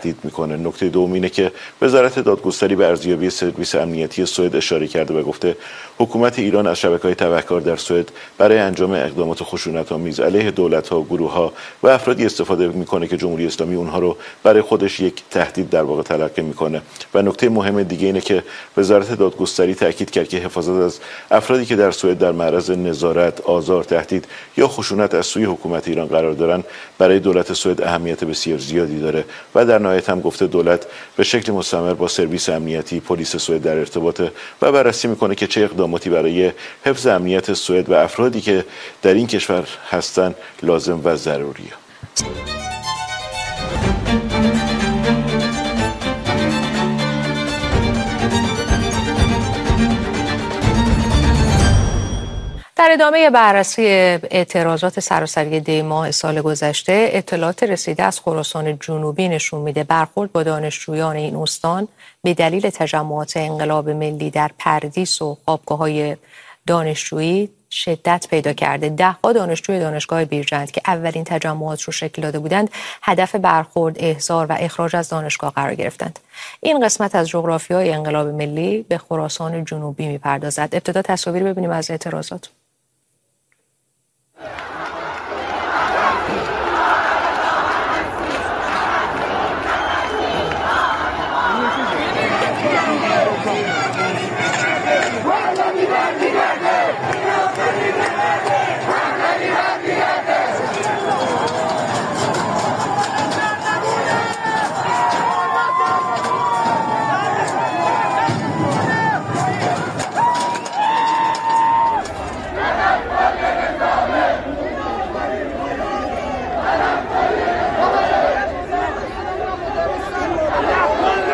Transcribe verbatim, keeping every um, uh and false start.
تهدید میکنه. نکته دوم اینه که وزارت دادگستری به ارزیابی سرویس امنیتی سوئد اشاره کرده و گفته حکومت ایران از شبکه‌های تبهکار در سوئد برای انجام اقدامات خشونت‌آمیز علیه دولت‌ها، گروه‌ها و افرادی استفاده میکنه که جمهوری اسلامی اونها رو برای خودش یک تهدید در واقع تلقی میکنه. و نکته مهم دیگه اینه که وزارت دادگستری تاکید کرد که حفاظت از افرادی که در سوئد در معرض نظارت، آزار، تهدید یا خشونت از سوی حکومت ایران قرار دارن برای دولت سوئد اهمیت بسیار زیادی داره و در نهایت هم گفته دولت به شکل مستمر با سرویس امنیتی پلیس سوئد در ارتباطه و بررسی میکنه که چه اقداماتی برای حفظ امنیت سوئد و افرادی که در این کشور هستن لازم و ضروریه. در ادامه بررسی اعتراضات سراسری دی ماه سال گذشته، اطلاعات رسیده از خراسان جنوبی نشون میده برخورد با دانشجویان این استان به دلیل تجمعات انقلاب ملی در پردیس و خوابگاه‌های دانشجویی شدت پیدا کرده. ده‌ها دانشجوی دانشگاه بیرجند که اولین تجمعات رو شکل داده بودند، هدف برخورد، احضار و اخراج از دانشگاه قرار گرفتند. این قسمت از جغرافیای انقلاب ملی به خراسان جنوبی میپردازد. ابتدا تصاویر ببینیم از اعتراضات.